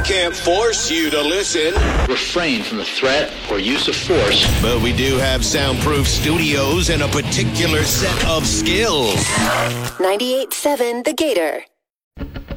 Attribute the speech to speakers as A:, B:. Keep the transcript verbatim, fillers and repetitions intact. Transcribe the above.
A: can't force you to listen.
B: Refrain from the threat or use of force.
A: But we do have soundproof studios and a particular set of skills.
C: ninety-eight point seven The Gator.